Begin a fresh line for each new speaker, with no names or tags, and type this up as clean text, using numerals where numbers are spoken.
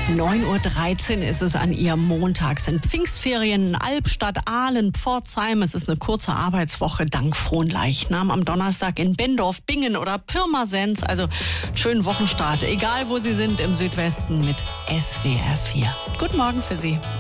9:13 Uhr ist es an Ihrem Montag. Sind Pfingstferien in Albstadt, Aalen, Pforzheim. Es ist eine kurze Arbeitswoche dank Fronleichnam. Am Donnerstag in Bendorf, Bingen oder Pirmasens. Also schönen Wochenstart, egal wo Sie sind im Südwesten mit SWR 4. Guten Morgen für Sie.